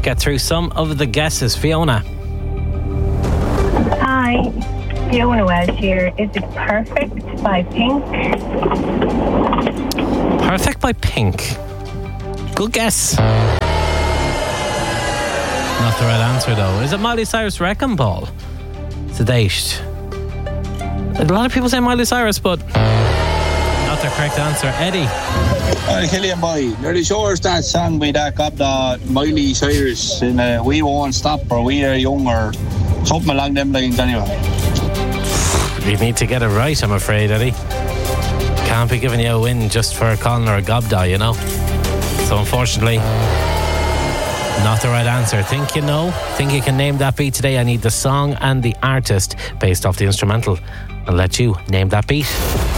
Let's get through some of the guesses. Fiona. Hi, Fiona Welsh here. Is it Perfect by Pink? Perfect by Pink. Good guess. Not the right answer though. Is it Miley Cyrus Wrecking Ball? To date. A lot of people say Miley Cyrus, but not the correct answer. Eddie. Killian boy, nearly sure it's that song by that got the Miley Cyrus in We Won't Stop or We Are Young or something along them lines anyway. You need to get it right, I'm afraid, Eddie. Can't be giving you a win just for calling her a gobda, you know. So unfortunately, not the right answer. Think you know? Think you can name that beat today? I need the song and the artist based off the instrumental. I'll let you name that beat.